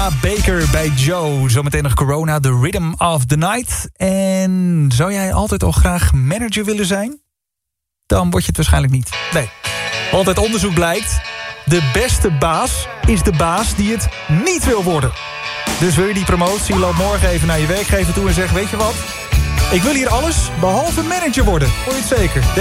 Camilla Baker bij Joe. Zometeen nog Corona, The Rhythm of the Night. En zou jij altijd al graag manager willen zijn? Dan word je het waarschijnlijk niet. Nee, want uit onderzoek blijkt... de beste baas is de baas die het niet wil worden. Dus wil je die promotie, loop morgen even naar je werkgever toe en zeg... weet je wat, ik wil hier alles behalve manager worden. Hoor je het zeker?